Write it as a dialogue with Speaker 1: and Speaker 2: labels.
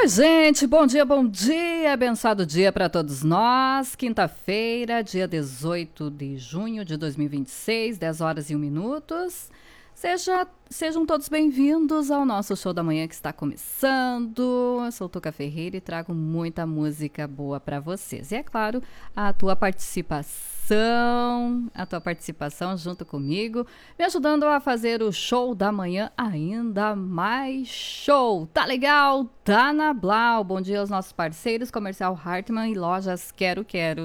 Speaker 1: Oi, gente, bom dia, abençoado dia para todos nós. Quinta-feira, dia 18 de junho de 2026, 10 horas e 1 minutos. Sejam todos bem-vindos ao nosso show da manhã que está começando. Eu sou Tuca Ferreira e trago muita música boa para vocês. E é claro, a tua participação junto comigo, me ajudando a fazer o show da manhã ainda mais show. Tá legal? Tá na Blau. Bom dia aos nossos parceiros, Comercial Hartmann e Lojas Quero Quero.